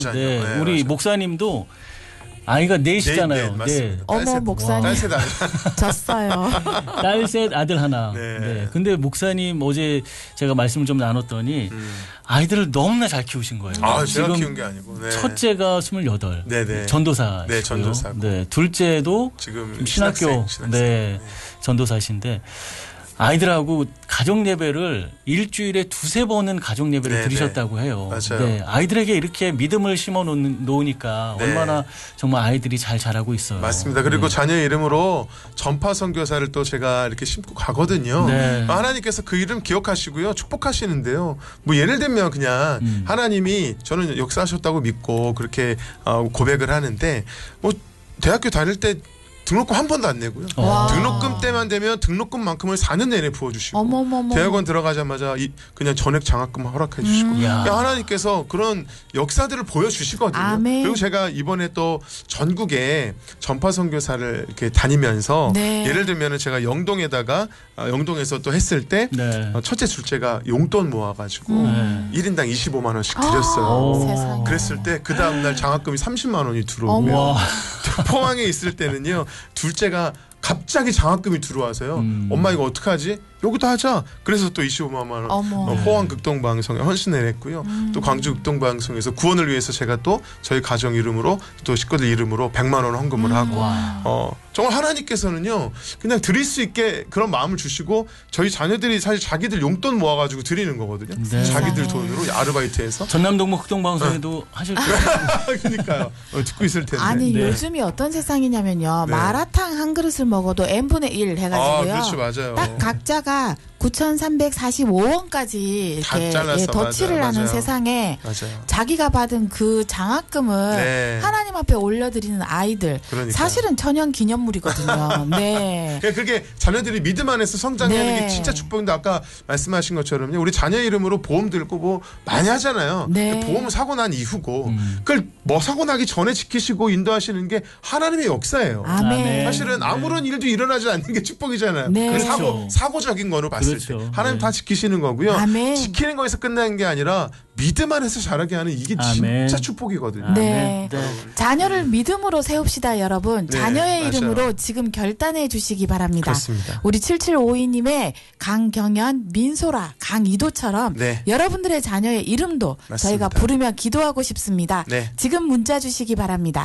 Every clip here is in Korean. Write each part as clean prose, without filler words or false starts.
네, 네, 우리 맞아요. 목사님도 아이가 넷이잖아요. 네, 맞습니다. 어머, 목사님. 딸셋 아들. 졌어요. 딸 셋, 아들 하나. 네. 네. 근데 목사님 어제 제가 말씀을 좀 나눴더니 아이들을 너무나 잘 키우신 거예요. 아, 제가 지금 키운 게 아니고. 네. 첫째가 28. 네네. 전도사. 네, 전도사고. 네, 둘째도 지금 신학교 신학생. 네, 전도사신데 아이들하고 가정 예배를 일주일에 2-3번은 가정 예배를 네, 드리셨다고 해요. 맞아요. 네, 아이들에게 이렇게 믿음을 심어 놓으니까 네. 얼마나 정말 아이들이 잘 자라고 있어요. 맞습니다. 그리고 네. 자녀의 이름으로 전파 선교사를 또 제가 이렇게 심고 가거든요. 네. 하나님께서 그 이름 기억하시고요. 축복하시는데요. 뭐 예를 들면 그냥 하나님이 저는 역사하셨다고 믿고 그렇게 고백을 하는데 뭐 대학교 다닐 때 등록금 한 번도 안 내고요. 와. 등록금 때만 되면 등록금만큼을 4년 내내 부어주시고 어머머머. 대학원 들어가자마자 그냥 전액 장학금 허락해 주시고 야. 그러니까 하나님께서 그런 역사들을 보여주시거든요. 아멘. 그리고 제가 이번에 또 전국에 전파 선교사를 이렇게 다니면서 네. 예를 들면은 제가 영동에서 또 했을 때 네. 첫째 둘째가 용돈 모아가지고 네. 1인당 25만 원씩 드렸어요. 세상에. 그랬을 때 그 다음날 장학금이 30만 원이 들어오고요. 와. 포항에 있을 때는요. 둘째가 갑자기 장학금이 들어와서요. 엄마 이거 어떡하지? 여기도 하자. 그래서 또 25만 원 어머. 포항 극동방송에 헌신을 했고요. 또 광주 극동방송에서 구원을 위해서 제가 또 저희 가정 이름으로 또 식구들 이름으로 100만 원 헌금을 하고 정말 하나님께서는요. 그냥 드릴 수 있게 그런 마음을 주시고 저희 자녀들이 사실 자기들 용돈 모아가지고 드리는 거거든요. 네. 자기들 돈으로 아르바이트해서. 전남동부 극동방송에도 하실 거예요. 그러니까요. 듣고 있을 텐데. 아니 네. 요즘이 어떤 세상이냐면요. 네. 마라탕 한 그릇을 먹어도 n분의 1 해가지고요. 그렇죠. 맞아요. 딱 각자가 9,345원까지 다 이렇게 잘라서, 덧칠을 맞아요. 하는 맞아요. 세상에 맞아요. 자기가 받은 그 장학금을 네. 하나님 앞에 올려드리는 아이들 그러니까요. 사실은 천연 기념물이거든요. 네. 그러니까 그게 자녀들이 믿음 안에서 성장하는 네. 게 진짜 축복인데 아까 말씀하신 것처럼요. 우리 자녀 이름으로 보험 들고 뭐 많이 하잖아요. 네. 보험은 사고 난 이후고 그걸 뭐 사고 나기 전에 지키시고 인도하시는 게 하나님의 역사예요. 아멘. 사실은 아무런 일도 일어나지 않는 게 축복이잖아요. 네. 그 그렇죠. 사고적인 거로 봤을 그렇죠. 때 하나님 네. 다 지키시는 거고요. 아멘. 지키는 거에서 끝나는 게 아니라 믿음 안에서 자라게 하는 이게 아멘. 진짜 축복이거든요. 네. 네. 자녀를 믿음으로 세웁시다, 여러분. 네, 자녀의 맞아요. 이름으로 지금 결단해 주시기 바랍니다. 그렇습니다. 우리 7752님의 강경연, 민소라, 강이도처럼 네. 여러분들의 자녀의 이름도 맞습니다. 저희가 부르며 기도하고 싶습니다. 네. 지금 문자 주시기 바랍니다.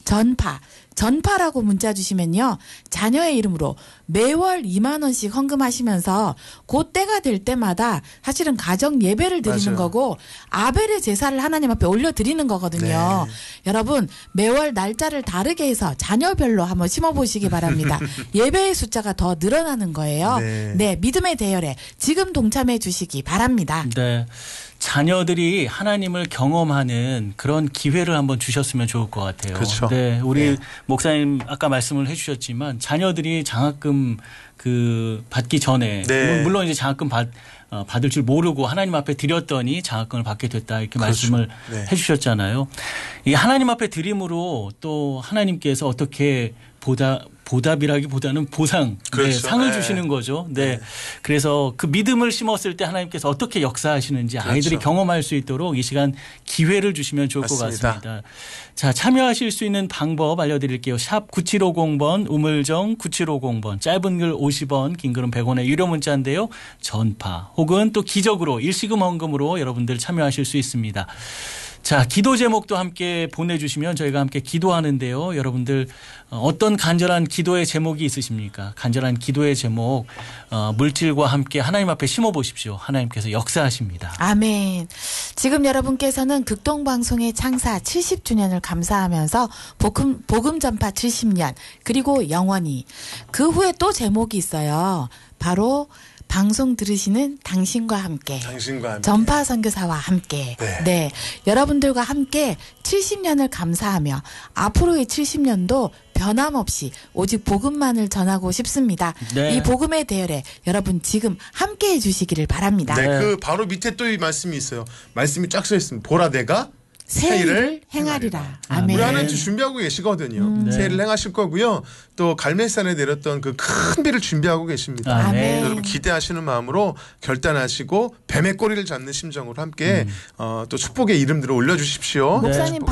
전파라고 문자 주시면요. 자녀의 이름으로 매월 2만 원씩 헌금하시면서 그 때가 될 때마다 사실은 가정 예배를 드리는 맞아요. 거고 아벨의 제사를 하나님 앞에 올려드리는 거거든요. 네. 여러분 매월 날짜를 다르게 해서 자녀별로 한번 심어보시기 바랍니다. 예배의 숫자가 더 늘어나는 거예요. 네. 믿음의 대열에 지금 동참해 주시기 바랍니다. 네. 자녀들이 하나님을 경험하는 그런 기회를 한번 주셨으면 좋을 것 같아요. 그렇죠. 네, 우리 네. 목사님 아까 말씀을 해주셨지만 자녀들이 장학금 받기 전에 네. 물론 이제 장학금 받을 줄 모르고 하나님 앞에 드렸더니 장학금을 받게 됐다 이렇게 그렇죠. 말씀을 네. 해주셨잖아요. 이 하나님 앞에 드림으로 또 하나님께서 어떻게 보답이라기보다는 보상, 그렇죠. 네, 상을 네. 주시는 거죠. 네. 네. 그래서 그 믿음을 심었을 때 하나님께서 어떻게 역사하시는지 그렇죠. 아이들이 경험할 수 있도록 이 시간 기회를 주시면 좋을 맞습니다. 것 같습니다. 자, 참여하실 수 있는 방법 알려드릴게요. 샵 9750번, 우물정 9750번, 짧은 글 50원, 긴 글은 100원의 유료 문자인데요. 전파 혹은 또 기적으로 일시금 헌금으로 여러분들 참여하실 수 있습니다. 자, 기도 제목도 함께 보내주시면 저희가 함께 기도하는데요. 여러분들 어떤 간절한 기도의 제목이 있으십니까? 간절한 기도의 제목 물질과 함께 하나님 앞에 심어보십시오. 하나님께서 역사하십니다. 아멘. 지금 여러분께서는 극동방송의 창사 70주년을 감사하면서 복음 전파 70년 그리고 영원히 그 후에 또 제목이 있어요. 바로 방송 들으시는 당신과 함께 전파 선교사와 함께 네. 여러분들과 함께 70년을 감사하며 앞으로의 70년도 변함없이 오직 복음만을 전하고 싶습니다. 네. 이 복음의 대열에 여러분 지금 함께해 주시기를 바랍니다. 네, 그 바로 밑에 또 이 말씀이 있어요. 말씀이 쫙 써 있습니다. 보라 내가 새 일을 행하리라. 아멘. 아멘. 우리 하나님 준비하고 계시거든요. 새 일을 행하실 거고요. 또 갈멜산에 내렸던 그 큰 비를 준비하고 계십니다. 아멘. 여러분 기대하시는 마음으로 결단하시고 뱀의 꼬리를 잡는 심정으로 함께 또 축복의 이름들을 올려주십시오. 목사님 축복의